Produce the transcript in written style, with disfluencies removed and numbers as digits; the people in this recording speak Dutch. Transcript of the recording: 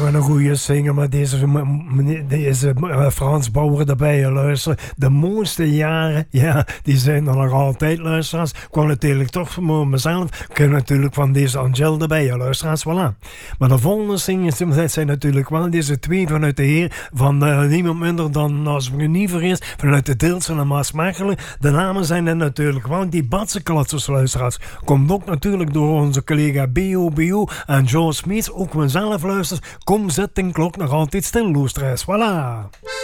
met een goede zinger, maar deze Frans Bauer erbij, luisteren. De mooiste jaren, ja, die zijn er nog altijd, luisteraars. Ik kwam natuurlijk toch voor mezelf. Ik heb natuurlijk van deze Angel erbij, luisteraars, voilà. Maar de volgende zingers zijn natuurlijk wel deze twee vanuit de Heer, van niemand minder dan, als ik me niet vergis, vanuit de Deelsen en Maasmechelen. De namen zijn er natuurlijk wel die Batsenklatsers, luisteraars. Komt ook natuurlijk door onze collega B.O.B.O. en Joe Smith, ook mezelf, luisteraars. Kom, zet de klok nog altijd stil, luisteraars, voilà.